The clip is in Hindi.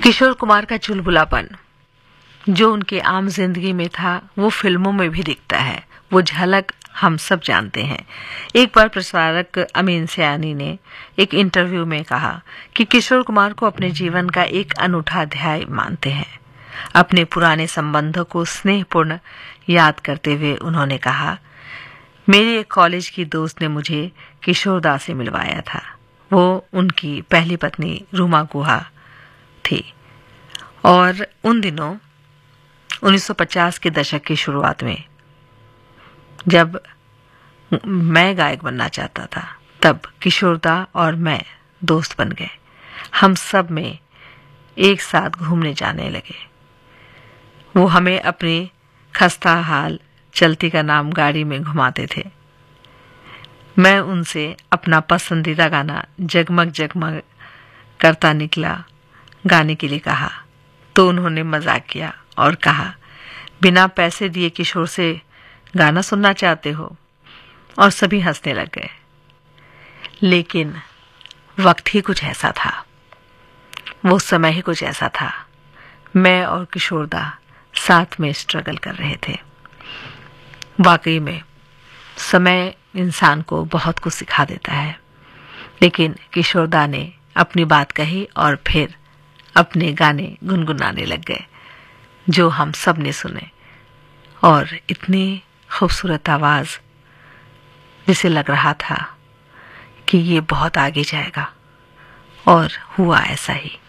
किशोर कुमार का चुलबुलापन जो उनके आम जिंदगी में था वो फिल्मों में भी दिखता है। वो झलक हम सब जानते हैं। एक बार प्रसारक अमीन सयानी ने एक इंटरव्यू में कहा कि किशोर कुमार को अपने जीवन का एक अनूठा अध्याय मानते हैं। अपने पुराने संबंधों को स्नेहपूर्ण याद करते हुए उन्होंने कहा, मेरी एक कॉलेज की दोस्त ने मुझे किशोरदा से मिलवाया था। वो उनकी पहली पत्नी रूमा गुहा थी और उन दिनों 1950 के दशक की शुरुआत में जब मैं गायक बनना चाहता था तब किशोरदा और मैं दोस्त बन गए। हम सब में एक साथ घूमने जाने लगे। वो हमें अपनी खस्ता हाल चलती का नाम गाड़ी में घुमाते थे। मैं उनसे अपना पसंदीदा गाना जगमग जगमग करता निकला गाने के लिए कहा तो उन्होंने मजाक किया और कहा, बिना पैसे दिए किशोर से गाना सुनना चाहते हो? और सभी हंसने लग गए। लेकिन वक्त ही कुछ ऐसा था, वो समय ही कुछ ऐसा था। मैं और किशोरदा साथ में स्ट्रगल कर रहे थे। वाकई में समय इंसान को बहुत कुछ सिखा देता है। लेकिन किशोरदा ने अपनी बात कही और फिर अपने गाने गुनगुनाने लग गए जो हम सब ने सुने, और इतनी खूबसूरत आवाज जिसे लग रहा था कि ये बहुत आगे जाएगा, और हुआ ऐसा ही।